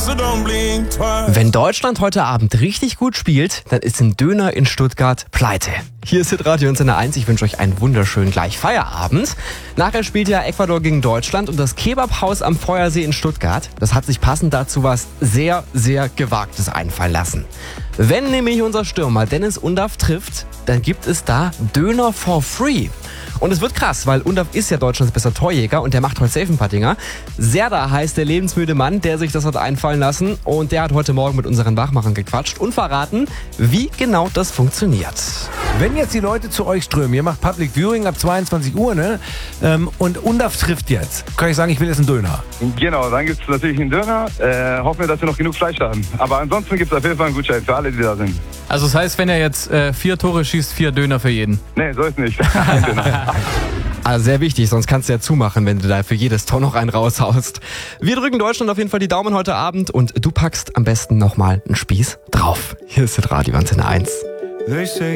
Wenn Deutschland heute Abend richtig gut spielt, dann ist ein Döner in Stuttgart pleite. Hier ist Hitradio Antenne 1. Ich wünsche euch einen wunderschönen gleich Feierabend. Nachher spielt ja Ecuador gegen Deutschland und das Kebabhaus am Feuersee in Stuttgart, das hat sich passend dazu was sehr, sehr Gewagtes einfallen lassen. Wenn nämlich unser Stürmer Dennis Undaff trifft, dann gibt es da Döner for free. Und es wird krass, weil Undaff ist ja Deutschlands bester Torjäger und der macht heute safe ein paar Dinger. Serdar heißt der lebensmüde Mann, der sich das hat einfallen lassen. Und der hat heute Morgen mit unseren Wachmachern gequatscht und verraten, wie genau das funktioniert. Wenn jetzt die Leute zu euch strömen, ihr macht Public Viewing ab 22 Uhr, ne? Und Undaff trifft jetzt, kann ich sagen, ich will jetzt einen Döner. Genau, dann gibt es natürlich einen Döner. Hoffen wir, dass wir noch genug Fleisch haben. Aber ansonsten gibt es auf jeden Fall einen Gutschein für alle, die da sind. Also das heißt, wenn er jetzt 4 Tore schießt, 4 Döner für jeden? Nee, so ist nicht. Also sehr wichtig, sonst kannst du ja zumachen, wenn du da für jedes Tor noch einen raushaust. Wir drücken Deutschland auf jeden Fall die Daumen heute Abend und du packst am besten nochmal einen Spieß drauf. Hier ist Hitradio Antenne 1.